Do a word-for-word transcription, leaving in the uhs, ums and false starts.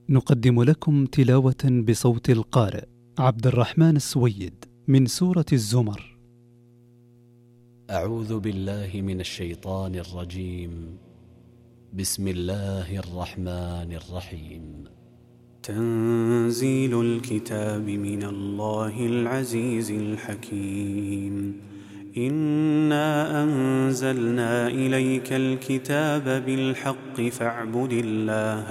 نقدم لكم تلاوة بصوت القارئ عبد الرحمن السويد من سورة الزمر. أعوذ بالله من الشيطان الرجيم. بسم الله الرحمن الرحيم. تنزيل الكتاب من الله العزيز الحكيم. إنا أنزلنا إليك الكتاب بالحق فاعبد الله